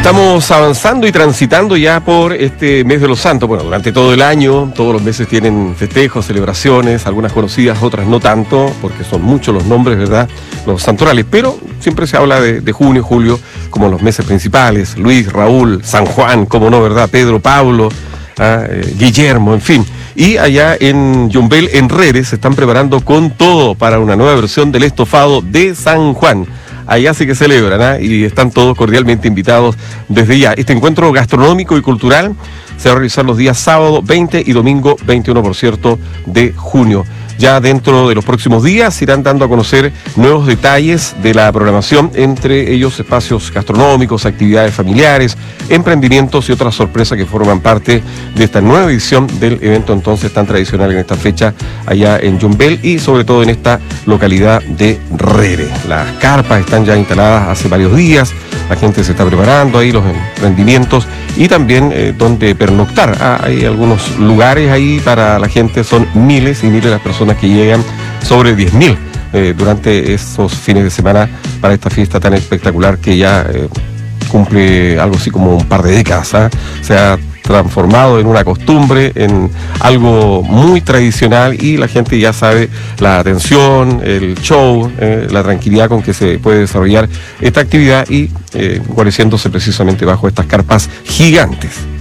Estamos avanzando y transitando ya por este mes de los santos. Bueno, durante todo el año, todos los meses tienen festejos, celebraciones, algunas conocidas, otras no tanto, porque son muchos los nombres, ¿verdad?, los santorales, pero siempre se habla de junio, julio, como los meses principales: Luis, Raúl, San Juan, como no, ¿verdad?, Pedro, Pablo, Guillermo, en fin. Y allá en Yumbel, en Redes, se están preparando con todo para una nueva versión del estofado de San Juan. Allá sí que celebran, y están todos cordialmente invitados desde ya. Este encuentro gastronómico y cultural se va a realizar los días sábado 20 y domingo 21, por cierto, de junio. Ya dentro de los próximos días se irán dando a conocer nuevos detalles de la programación, entre ellos espacios gastronómicos, actividades familiares, emprendimientos y otras sorpresas que forman parte de esta nueva edición del evento entonces tan tradicional en esta fecha allá en Yumbel y sobre todo en esta localidad de Rere. Las carpas están ya instaladas hace varios días, la gente se está preparando ahí, los emprendimientos y también donde pernoctar. Hay algunos lugares ahí para la gente, son miles y miles las personas que llegan, sobre 10.000 durante esos fines de semana para esta fiesta tan espectacular que ya cumple algo así como un par de décadas. Se ha transformado en una costumbre, en algo muy tradicional, y la gente ya sabe la atención, el show, la tranquilidad con que se puede desarrollar esta actividad y guareciéndose precisamente bajo estas carpas gigantes.